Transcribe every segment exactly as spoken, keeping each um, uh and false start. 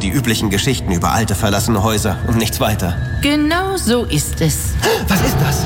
die üblichen Geschichten über alte, verlassene Häuser und nichts weiter. Genau so ist es. Was ist das?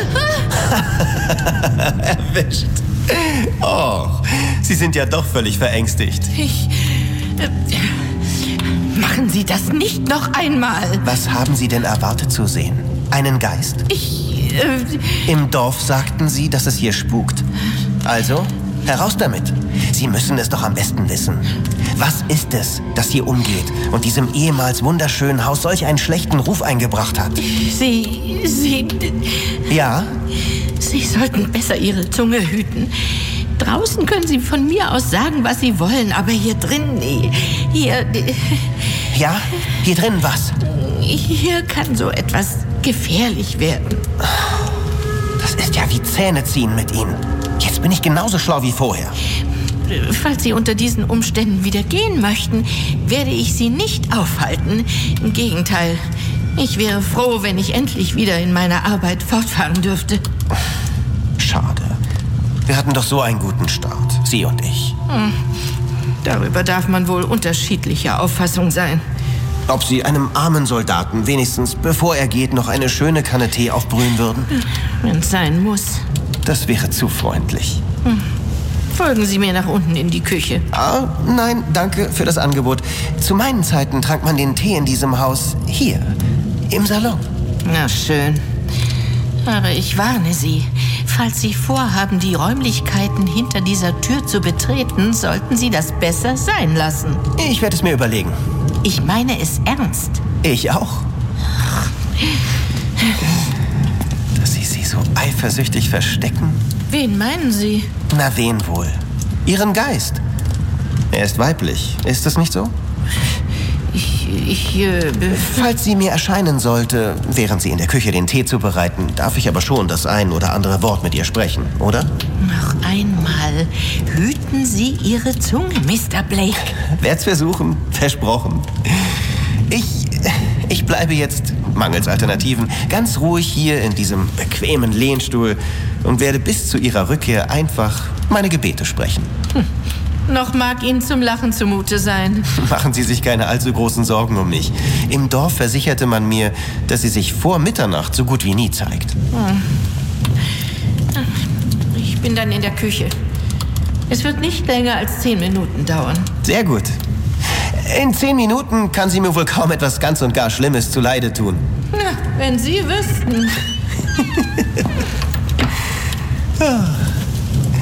Erwischt. Oh, Sie sind ja doch völlig verängstigt. Ich... Äh, machen Sie das nicht noch einmal. Was haben Sie denn erwartet zu sehen? Einen Geist? Ich... Äh, Im Dorf sagten Sie, dass es hier spukt. Also, heraus damit. Sie müssen es doch am besten wissen. Was ist es, das hier umgeht und diesem ehemals wunderschönen Haus solch einen schlechten Ruf eingebracht hat? Sie... Sie... Ja? Sie sollten besser Ihre Zunge hüten. Draußen können Sie von mir aus sagen, was Sie wollen, aber hier drin... Hier... Ja? Hier drin was? Hier kann so etwas gefährlich werden. Das ist ja wie Zähne ziehen mit Ihnen. Jetzt bin ich genauso schlau wie vorher. Falls Sie unter diesen Umständen wieder gehen möchten, werde ich Sie nicht aufhalten. Im Gegenteil, ich wäre froh, wenn ich endlich wieder in meiner Arbeit fortfahren dürfte. Schade. Wir hatten doch so einen guten Start, Sie und ich. Hm. Darüber darf man wohl unterschiedlicher Auffassung sein. Ob Sie einem armen Soldaten wenigstens, bevor er geht, noch eine schöne Kanne Tee aufbrühen würden? Wenn es sein muss. Das wäre zu freundlich. Hm. Folgen Sie mir nach unten in die Küche. Ah, nein, danke für das Angebot. Zu meinen Zeiten trank man den Tee in diesem Haus hier, im Salon. Na schön. Aber ich warne Sie, falls Sie vorhaben, die Räumlichkeiten hinter dieser Tür zu betreten, sollten Sie das besser sein lassen. Ich werde es mir überlegen. Ich meine es ernst. Ich auch. Dass Sie sie so eifersüchtig verstecken? Wen meinen Sie? Na, wen wohl? Ihren Geist. Er ist weiblich, ist es nicht so? Ich, ich, äh... Falls sie mir erscheinen sollte, während Sie in der Küche den Tee zubereiten, darf ich aber schon das ein oder andere Wort mit ihr sprechen, oder? Noch einmal, hüten Sie Ihre Zunge, Mister Blake. Werd's versuchen, versprochen. Ich, ich bleibe jetzt, mangels Alternativen, ganz ruhig hier in diesem bequemen Lehnstuhl und werde bis zu Ihrer Rückkehr einfach meine Gebete sprechen. Hm. Noch mag Ihnen zum Lachen zumute sein. Machen Sie sich keine allzu großen Sorgen um mich. Im Dorf versicherte man mir, dass sie sich vor Mitternacht so gut wie nie zeigt. Hm. Ich bin dann in der Küche. Es wird nicht länger als zehn Minuten dauern. Sehr gut. In zehn Minuten kann sie mir wohl kaum etwas ganz und gar Schlimmes zuleide tun. Na, wenn Sie wüssten. Ah.